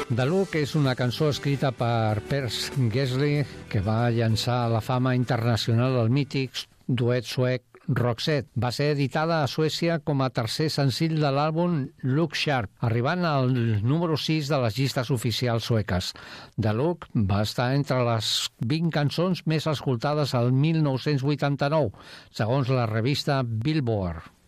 The Look és una cançó escrita per Percy Gessle que va llançar a la fama internacional el mític duet suec Roxette. Va ser editada a Suècia com a tercer senzill de l'àlbum Look Sharp, arribant al número 6 de les llistes oficials sueques. The Look va estar entre les 20 cançons més escoltades al 1989, segons la revista Billboard.